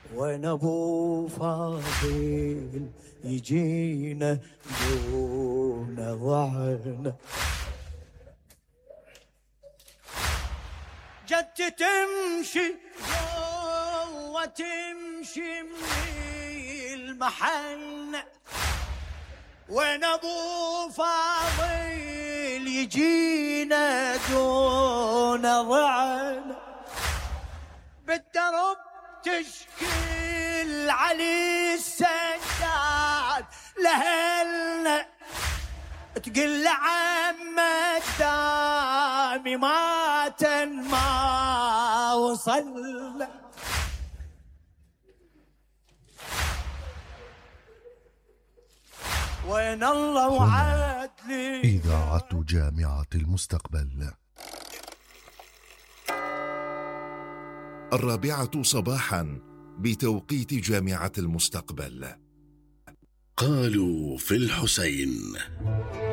وين ابو فاضل يجينا دون ضعنا. جت تمشي والله تمشي من المحل، وين ابو فاضل يجينا دون ضعنا. بالدرب تشكيل علي السجاد لهلنا، تقل عمك دامي ما وصلنا. وين الله وعدلي. إذاعة جامعة المستقبل. 4 صباحا بتوقيت جامعة المستقبل. قالوا في الحسين.